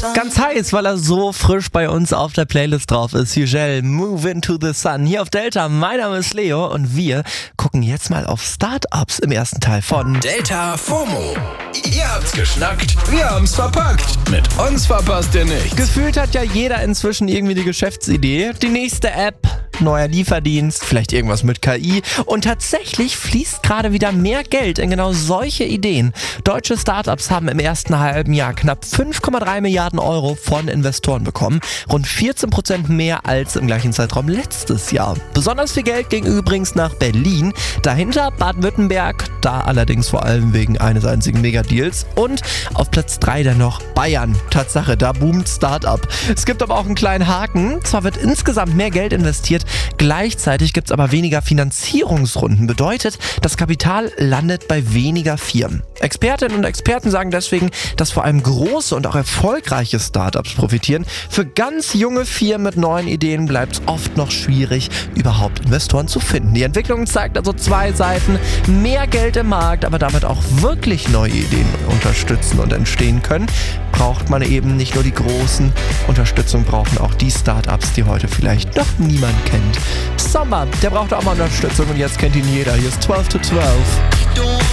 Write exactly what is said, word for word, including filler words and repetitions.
Ganz heiß, weil er so frisch bei uns auf der Playlist drauf ist. Hugel, Move Into the Sun. Hier auf Delta, mein Name ist Leo und wir gucken jetzt mal auf Startups im ersten Teil von Delta FOMO. Ihr habt's geschnackt, wir haben's verpackt. Mit uns verpasst ihr nichts. Gefühlt hat ja jeder inzwischen irgendwie die Geschäftsidee. Die nächste App, neuer Lieferdienst, vielleicht irgendwas mit K I. Und tatsächlich fließt gerade wieder mehr Geld in genau solche Ideen. Deutsche Startups haben im ersten halben Jahr knapp fünf Komma drei Milliarden Euro von Investoren bekommen. Rund vierzehn Prozent mehr als im gleichen Zeitraum letztes Jahr. Besonders viel Geld ging übrigens nach Berlin. Dahinter Baden-Württemberg, da allerdings vor allem wegen eines einzigen Megadeals. Und auf Platz drei dann noch Bayern. Tatsache, da boomt Startup. Es gibt aber auch einen kleinen Haken. Zwar wird insgesamt mehr Geld investiert, gleichzeitig gibt es aber weniger Finanzierungsrunden. Bedeutet, das Kapital landet bei weniger Firmen. Expertinnen und Experten sagen deswegen, dass vor allem große und auch erfolgreiche Startups profitieren. Für ganz junge Firmen mit neuen Ideen bleibt es oft noch schwierig, überhaupt Investoren zu finden. Die Entwicklung zeigt also zwei Seiten. Mehr Geld im Markt, aber damit auch wirklich neue Ideen unterstützen und entstehen können, braucht man eben nicht nur die großen. Unterstützung brauchen auch die Startups, die heute vielleicht noch niemand kennt. Sommer, der braucht auch mal Unterstützung und jetzt kennt ihn jeder. Hier ist zwölf to zwölf.